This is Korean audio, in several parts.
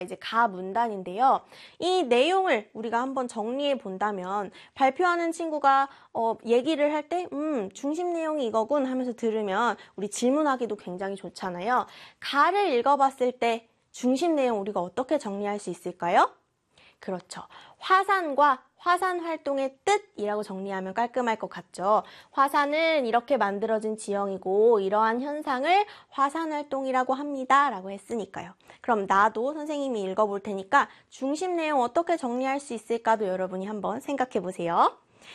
이제 가 문단인데요. 이 내용을 우리가 한번 정리해 본다면 발표하는 친구가 얘기를 할 때 중심 내용이 이거군 하면서 들으면 우리 질문하기도 굉장히 좋잖아요. 가를 읽어봤을 때 중심 내용 우리가 어떻게 정리할 수 있을까요? 그렇죠. 화산과 화산 활동의 뜻이라고 정리하면 깔끔할 것 같죠. 화산은 이렇게 만들어진 지형이고 이러한 현상을 화산 활동이라고 합니다. 라고 했으니까요. 그럼 나도 선생님이 읽어볼 테니까 중심 내용 어떻게 정리할 수 있을까도 여러분이 한번 생각해 보세요.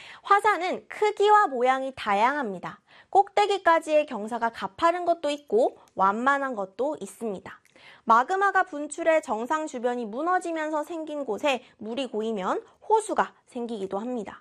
화산은 크기와 모양이 다양합니다. 꼭대기까지의 경사가 가파른 것도 있고 완만한 것도 있습니다. 마그마가 분출해 정상 주변이 무너지면서 생긴 곳에 물이 고이면 호수가 생기기도 합니다.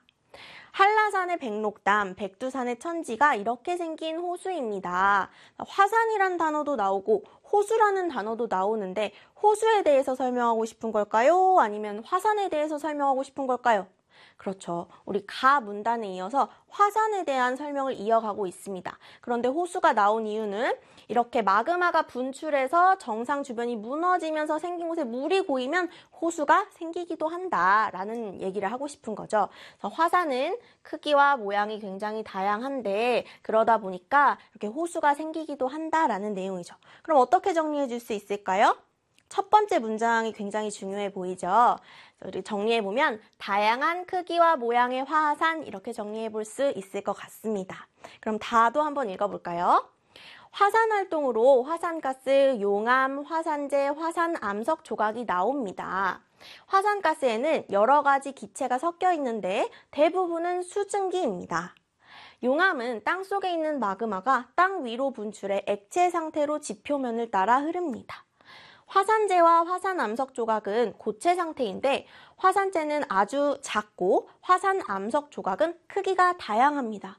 한라산의 백록담, 백두산의 천지가 이렇게 생긴 호수입니다. 화산이란 단어도 나오고 호수라는 단어도 나오는데 호수에 대해서 설명하고 싶은 걸까요? 아니면 화산에 대해서 설명하고 싶은 걸까요? 그렇죠. 우리 가 문단에 이어서 화산에 대한 설명을 이어가고 있습니다. 그런데 호수가 나온 이유는 이렇게 마그마가 분출해서 정상 주변이 무너지면서 생긴 곳에 물이 고이면 호수가 생기기도 한다라는 얘기를 하고 싶은 거죠. 그래서 화산은 크기와 모양이 굉장히 다양한데 그러다 보니까 이렇게 호수가 생기기도 한다라는 내용이죠. 그럼 어떻게 정리해 줄 수 있을까요? 첫 번째 문장이 굉장히 중요해 보이죠. 우리 정리해보면 다양한 크기와 모양의 화산 이렇게 정리해 볼 수 있을 것 같습니다. 그럼 다도 한번 읽어볼까요? 화산 활동으로 화산가스, 용암, 화산재, 화산암석 조각이 나옵니다. 화산가스에는 여러 가지 기체가 섞여 있는데 대부분은 수증기입니다. 용암은 땅속에 있는 마그마가 땅 위로 분출해 액체 상태로 지표면을 따라 흐릅니다. 화산재와 화산암석 조각은 고체 상태인데 화산재는 아주 작고 화산암석 조각은 크기가 다양합니다.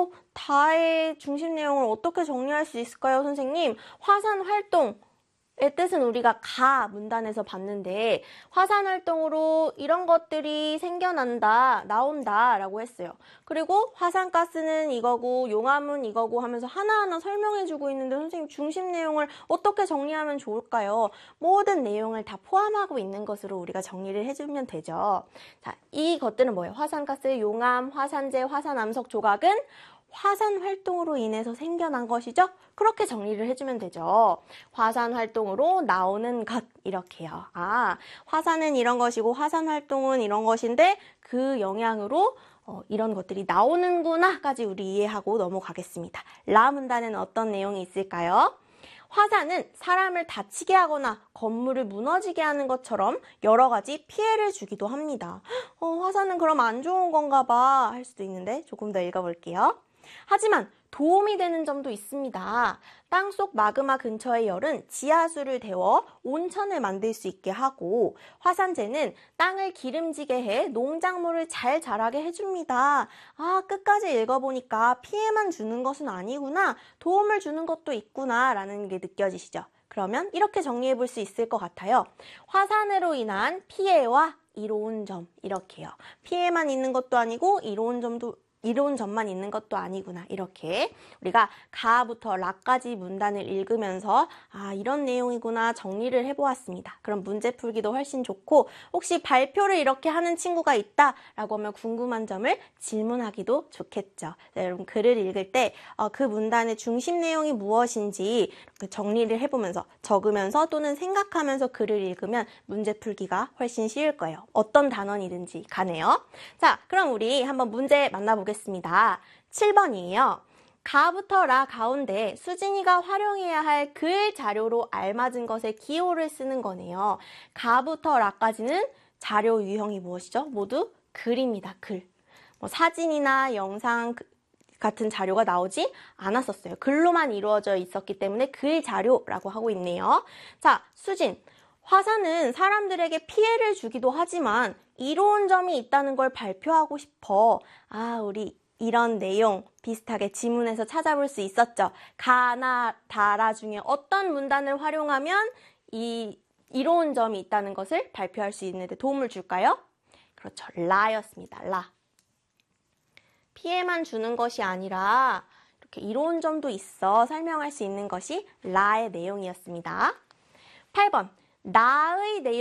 다의 중심 내용을 어떻게 정리할 수 있을까요, 선생님? 화산 활동의 뜻은 우리가 가 문단에서 봤는데 화산 활동으로 이런 것들이 생겨난다, 나온다 라고 했어요. 그리고 화산가스는 이거고 용암은 이거고 하면서 하나하나 설명해주고 있는데 선생님 중심 내용을 어떻게 정리하면 좋을까요? 모든 내용을 다 포함하고 있는 것으로 우리가 정리를 해주면 되죠. 자, 이것들은 뭐예요? 화산가스, 용암, 화산재, 화산암석 조각은 화산 활동으로 인해서 생겨난 것이죠? 그렇게 정리를 해주면 되죠. 화산 활동으로 나오는 것 이렇게요. 화산은 이런 것이고 화산 활동은 이런 것인데 그 영향으로 이런 것들이 나오는구나까지 우리 이해하고 넘어가겠습니다. 라 문단에는 어떤 내용이 있을까요? 화산은 사람을 다치게 하거나 건물을 무너지게 하는 것처럼 여러 가지 피해를 주기도 합니다. 화산은 그럼 안 좋은 건가 봐 할 수도 있는데 조금 더 읽어볼게요. 하지만 도움이 되는 점도 있습니다. 땅속 마그마 근처의 열은 지하수를 데워 온천을 만들 수 있게 하고 화산재는 땅을 기름지게 해 농작물을 잘 자라게 해줍니다. 끝까지 읽어보니까 피해만 주는 것은 아니구나. 도움을 주는 것도 있구나 라는 게 느껴지시죠? 그러면 이렇게 정리해 볼 수 있을 것 같아요. 화산으로 인한 피해와 이로운 점 이렇게요. 피해만 있는 것도 아니고 이로운 점만 있는 것도 아니구나. 이렇게 우리가 가부터 라까지 문단을 읽으면서 이런 내용이구나 정리를 해보았습니다. 그럼 문제 풀기도 훨씬 좋고 혹시 발표를 이렇게 하는 친구가 있다라고 하면 궁금한 점을 질문하기도 좋겠죠. 여러분 글을 읽을 때 그 문단의 중심 내용이 무엇인지 정리를 해보면서 적으면서 또는 생각하면서 글을 읽으면 문제 풀기가 훨씬 쉬울 거예요. 어떤 단원이든지 간에요. 자, 그럼 우리 한번 문제 만나보겠습니다. 7번이에요. 가부터 라 가운데 수진이가 활용해야 할 글 자료로 알맞은 것에 기호를 쓰는 거네요. 가부터 라까지는 자료 유형이 무엇이죠? 모두 글입니다. 글. 사진이나 영상 같은 자료가 나오지 않았었어요. 글로만 이루어져 있었기 때문에 글 자료라고 하고 있네요. 자, 수진. 화산은 사람들에게 피해를 주기도 하지만 이로운 점이 있다는 걸 발표하고 싶어. 우리 이런 내용 비슷하게 지문에서 찾아볼 수 있었죠. 가나 다라 중에 어떤 문단을 활용하면 이로운 점이 있다는 것을 발표할 수 있는데 도움을 줄까요? 그렇죠. 라였습니다. 라. 피해만 주는 것이 아니라 이렇게 이로운 점도 있어 설명할 수 있는 것이 라의 내용이었습니다. 8번. 나의 내용